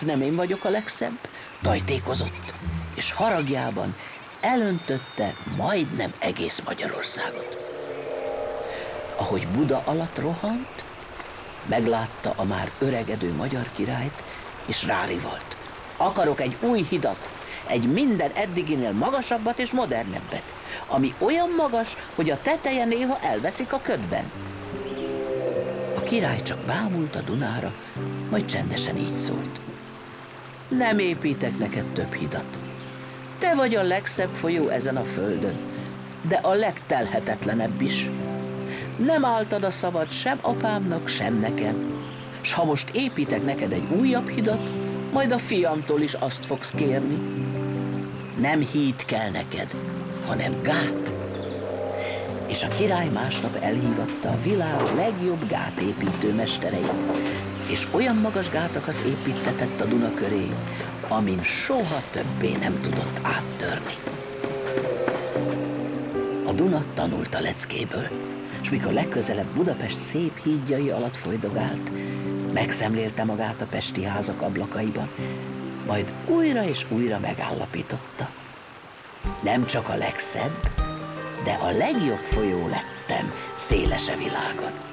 Nem én vagyok a legszebb, tajtékozott, és haragjában elöntötte majdnem egész Magyarországot. Ahogy Buda alatt rohant, meglátta a már öregedő magyar királyt, és rárivalt. Akarok egy új hidat, egy minden eddiginél magasabbat és modernebbet, ami olyan magas, hogy a teteje néha elveszik a ködben. A király csak bámult a Dunára, majd csendesen így szólt. Nem építek neked több hidat. Te vagy a legszebb folyó ezen a földön, de a legtelhetetlenebb is. Nem álltad a szavad sem apámnak, sem nekem. S ha most építek neked egy újabb hidat, majd a fiamtól is azt fogsz kérni. Nem híd kell neked, hanem gát. És a király másnap elhívatta a világ legjobb gátépítő mestereit, és olyan magas gátakat építtetett a Duna köré, amin soha többé nem tudott áttörni. A Duna tanult a leckéből, és mikor legközelebb Budapest szép hídjai alatt folydogált, megszemlélte magát a pesti házak ablakaiban, majd újra és újra megállapította. Nem csak a legszebb, de a legjobb folyó lettem szélese világon.